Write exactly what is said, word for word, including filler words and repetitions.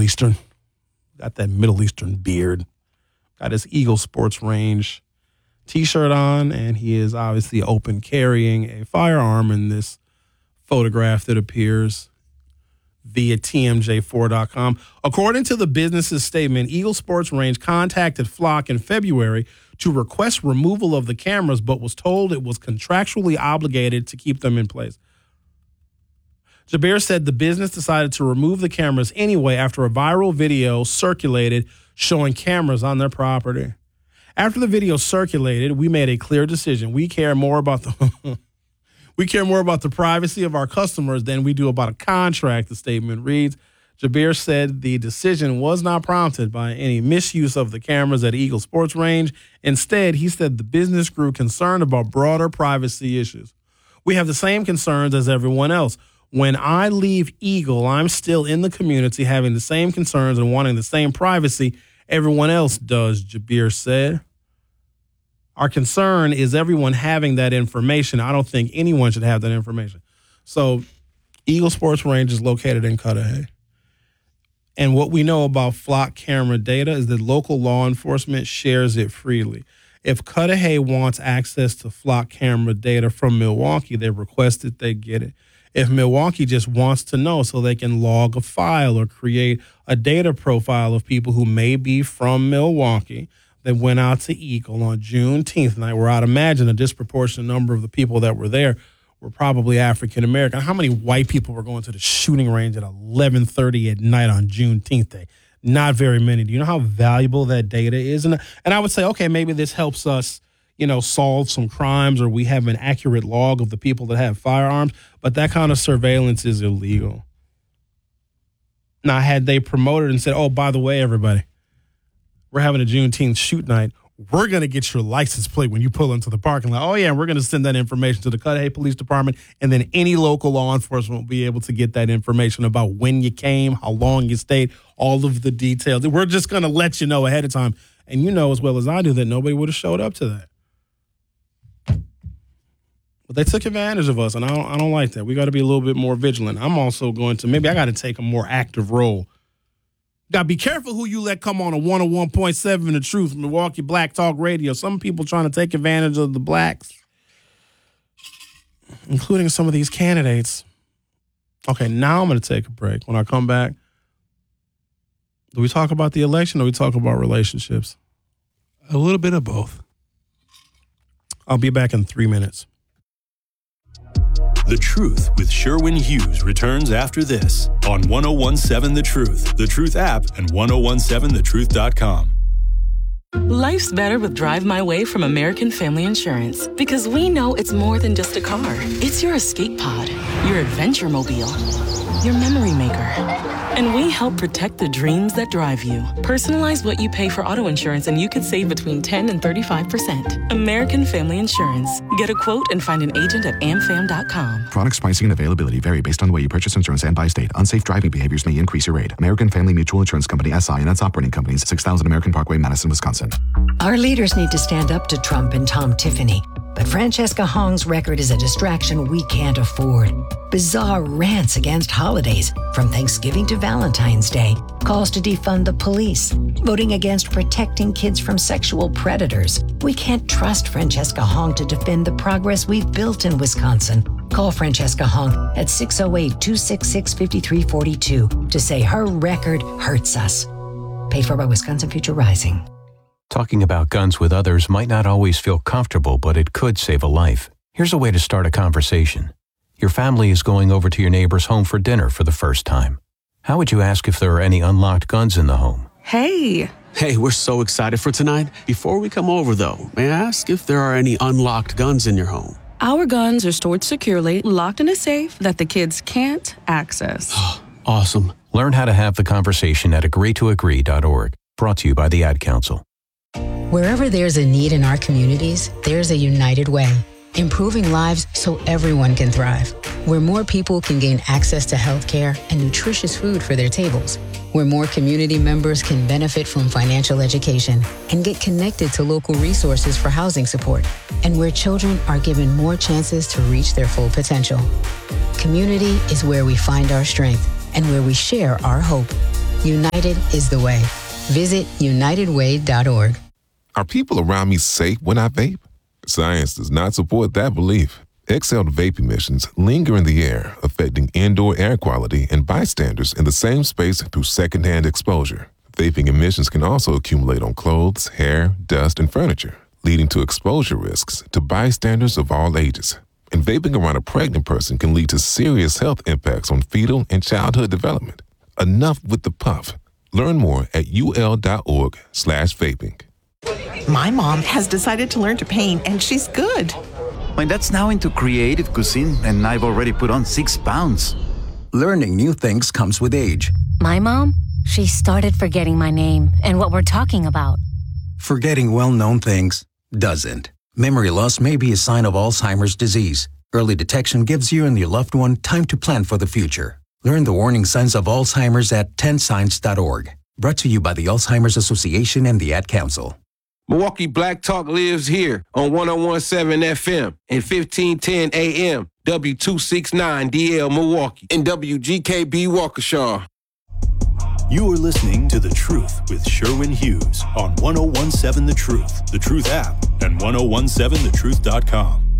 Middle Eastern. Got that Middle Eastern beard. Got his Eagle Sports Range T-shirt on, and he is obviously open carrying a firearm in this photograph that appears via T M J four dot com. According to the business's statement, Eagle Sports Range contacted Flock in February to request removal of the cameras, but was told it was contractually obligated to keep them in place. Jabir said the business decided to remove the cameras anyway after a viral video circulated showing cameras on their property. After the video circulated, we made a clear decision. We care more about the we care more about the privacy of our customers than we do about a contract, the statement reads. Jabir said the decision was not prompted by any misuse of the cameras at Eagle Sports Range. Instead, he said the business grew concerned about broader privacy issues. We have the same concerns as everyone else. When I leave Eagle, I'm still in the community having the same concerns and wanting the same privacy everyone else does, Jabir said. Our concern is everyone having that information. I don't think anyone should have that information. So Eagle Sports Range is located in Cudahy. And what we know about Flock camera data is that local law enforcement shares it freely. If Cudahy wants access to Flock camera data from Milwaukee, they request it, they get it. If Milwaukee just wants to know so they can log a file or create a data profile of people who may be from Milwaukee that went out to Eagle on Juneteenth night, where I'd imagine a disproportionate number of the people that were there were probably African American. How many white people were going to the shooting range at eleven thirty at night on Juneteenth Day? Not very many. Do you know how valuable that data is? And, and I would say, okay, maybe this helps us, you know, solve some crimes, or we have an accurate log of the people that have firearms, but that kind of surveillance is illegal. Now, had they promoted and said, oh, by the way, everybody, we're having a Juneteenth shoot night, we're going to get your license plate when you pull into the parking lot. Oh, yeah, and we're going to send that information to the Cudahy Police Department, and then any local law enforcement will be able to get that information about when you came, how long you stayed, all of the details. We're just going to let you know ahead of time. And you know as well as I do that nobody would have showed up to that. But they took advantage of us, and I don't, I don't like that. We got to be a little bit more vigilant. I'm also going to, maybe I got to take a more active role. Got to be careful who you let come on a one oh one point seven The Truth, Milwaukee Black Talk Radio. Some people trying to take advantage of the blacks, including some of these candidates. Okay, now I'm going to take a break. When I come back, do we talk about the election or do we talk about relationships? A little bit of both. I'll be back in three minutes. The Truth with Sherwin Hughes returns after this on ten seventeen The Truth, The Truth app, and ten seventeen the truth dot com. Life's better with Drive My Way from American Family Insurance, because we know it's more than just a car. It's your escape pod, your adventure mobile, your memory maker. And we help protect the dreams that drive you. Personalize what you pay for auto insurance and you could save between ten and thirty-five percent. American Family Insurance. Get a quote and find an agent at am fam dot com. Products, pricing, and availability vary based on the way you purchase insurance and by state. Unsafe driving behaviors may increase your rate. American Family Mutual Insurance Company, S I and its operating companies, six thousand American Parkway, Madison, Wisconsin. Our leaders need to stand up to Trump and Tom Tiffany. But Francesca Hong's record is a distraction we can't afford. Bizarre rants against holidays, from Thanksgiving to Valentine's Day, calls to defund the police, voting against protecting kids from sexual predators. We can't trust Francesca Hong to defend the progress we've built in Wisconsin. Call Francesca Hong at six oh eight, two six six, five three four two to say her record hurts us. Paid for by Wisconsin Future Rising. Talking about guns with others might not always feel comfortable, but it could save a life. Here's a way to start a conversation. Your family is going over to your neighbor's home for dinner for the first time. How would you ask if there are any unlocked guns in the home? Hey! Hey, we're so excited for tonight. Before we come over, though, may I ask if there are any unlocked guns in your home? Our guns are stored securely, locked in a safe that the kids can't access. Awesome. Learn how to have the conversation at agree to agree dot org. Brought to you by the Ad Council. Wherever there's a need in our communities, there's a United Way, improving lives so everyone can thrive. Where more people can gain access to healthcare and nutritious food for their tables. Where more community members can benefit from financial education and get connected to local resources for housing support. And where children are given more chances to reach their full potential. Community is where we find our strength and where we share our hope. United is the way. Visit united way dot org. Are people around me safe when I vape? Science does not support that belief. Exhaled vape emissions linger in the air, affecting indoor air quality and bystanders in the same space through secondhand exposure. Vaping emissions can also accumulate on clothes, hair, dust, and furniture, leading to exposure risks to bystanders of all ages. And vaping around a pregnant person can lead to serious health impacts on fetal and childhood development. Enough with the puff. Learn more at ul.org slash vaping. My mom has decided to learn to paint, and she's good. My dad's now into creative cuisine, and I've already put on six pounds. Learning new things comes with age. My mom, she started forgetting my name and what we're talking about. Forgetting well-known things doesn't. Memory loss may be a sign of Alzheimer's disease. Early detection gives you and your loved one time to plan for the future. Learn the warning signs of Alzheimer's at ten signs dot org. Brought to you by the Alzheimer's Association and the Ad Council. Milwaukee Black Talk lives here on one oh one point seven F M and fifteen ten A M, W two sixty-nine D L Milwaukee, and W G K B Waukesha. You are listening to The Truth with Sherwin Hughes on one oh one point seven The Truth, The Truth app, and ten seventeen the truth dot com.